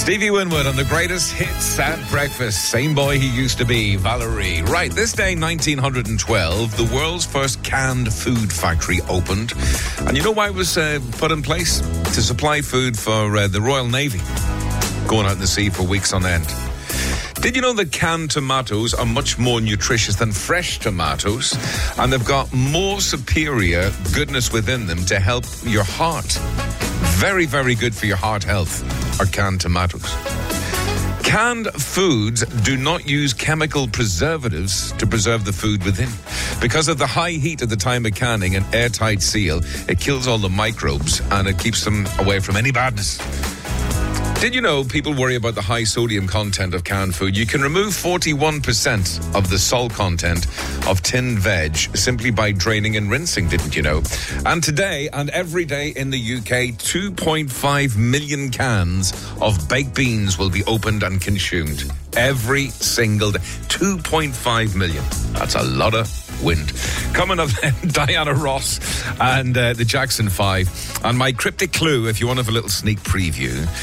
Stevie Winwood on the greatest hits at breakfast. Same boy he used to be, Valerie. Right, this day, 1912, the world's first canned food factory opened. And you know why it was put in place? To supply food for the Royal Navy, going out in the sea for weeks on end. Did you know that canned tomatoes are much more nutritious than fresh tomatoes? And they've got more superior goodness within them to help your heart. Very, very good for your heart health are canned tomatoes. Canned foods do not use chemical preservatives to preserve the food within. Because of the high heat at the time of canning and airtight seal, it kills all the microbes and it keeps them away from any badness. Did you know people worry about the high sodium content of canned food? You can remove 41% of the salt content of tinned veg simply by draining and rinsing, didn't you know? And today and every day in the UK, 2.5 million cans of baked beans will be opened and consumed. Every single day. 2.5 million. That's a lot of wind. Coming up then, Diana Ross and the Jackson 5. And my cryptic clue, if you want to have a little sneak preview,